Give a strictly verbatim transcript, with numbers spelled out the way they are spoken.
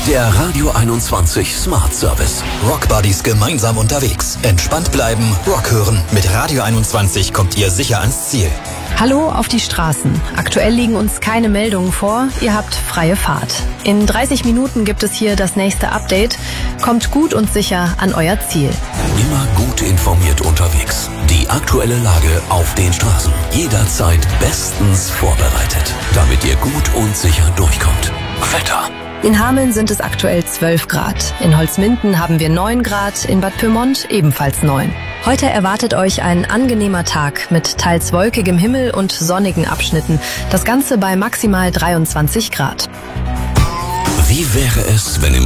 Der Radio einundzwanzig Smart Service. Rock Buddies gemeinsam unterwegs. Entspannt bleiben, Rock hören. Mit Radio einundzwanzig kommt ihr sicher ans Ziel. Hallo auf die Straßen. Aktuell liegen uns keine Meldungen vor. Ihr habt freie Fahrt. In dreißig Minuten gibt es hier das nächste Update. Kommt gut und sicher an euer Ziel. Immer gut informiert unterwegs. Die aktuelle Lage auf den Straßen. Jederzeit bestens vorbereitet, damit ihr gut und sicher durchkommt. Wetter. In Hameln sind es aktuell zwölf Grad. In Holzminden haben wir neun Grad, in Bad Pyrmont ebenfalls neun. Heute erwartet euch ein angenehmer Tag mit teils wolkigem Himmel und sonnigen Abschnitten. Das Ganze bei maximal dreiundzwanzig Grad. Wie wäre es, wenn im